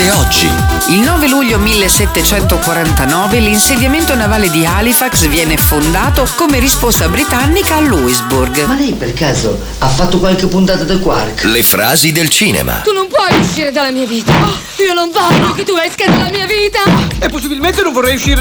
Accade oggi. Il 9 luglio 1749 l'insediamento navale di Halifax viene fondato come risposta britannica a Louisburg. Ma lei per caso ha fatto qualche puntata da Quark? Le frasi del cinema. Tu non puoi uscire dalla mia vita. Io non voglio che tu esca dalla mia vita. E possibilmente non vorrei uscire